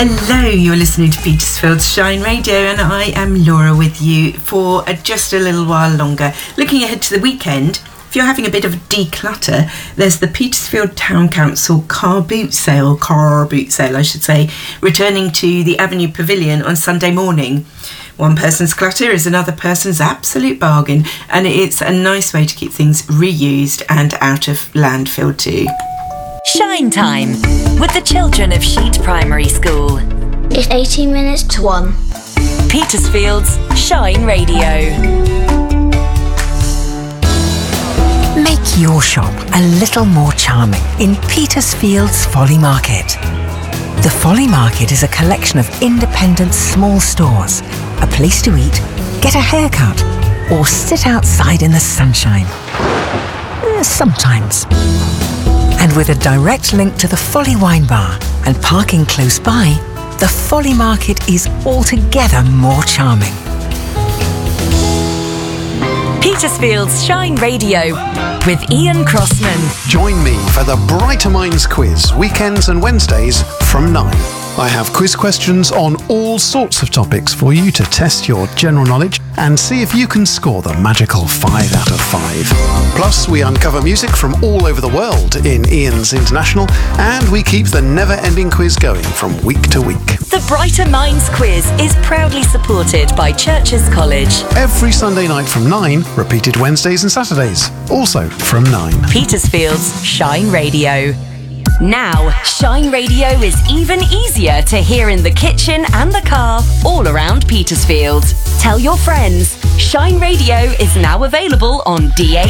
Hello, you're listening to Petersfield's Shine Radio, and I am Laura with you for just a little while longer. Looking ahead to the weekend, if you're having a bit of a declutter, there's the Petersfield Town Council car boot sale, returning to the Avenue Pavilion on Sunday morning. One person's clutter is another person's absolute bargain, and it's a nice way to keep things reused and out of landfill too. Shine Time with the children of Sheet Primary School. It's 18 minutes to 1. Petersfield's Shine Radio. Make your shop a little more charming in Petersfield's Folly Market. The Folly Market is a collection of independent small stores, a place to eat, get a haircut, or sit outside in the sunshine. Sometimes. And with a direct link to the Folly Wine Bar and parking close by, the Folly Market is altogether more charming. Petersfield's Shine Radio with Ian Crossman. Join me for the Brighter Minds quiz, weekends and Wednesdays from 9. I have quiz questions on all sorts of topics for you to test your general knowledge and see if you can score the magical 5 out of 5. Plus, we uncover music from all over the world in Ian's International, and we keep the never-ending quiz going from week to week. The Brighter Minds quiz is proudly supported by Churches College. Every Sunday night from 9, repeated Wednesdays and Saturdays, also from 9. Petersfield's Shine Radio. Now, Shine Radio is even easier to hear in the kitchen and the car all around Petersfield. Tell your friends, Shine Radio is now available on DAB+.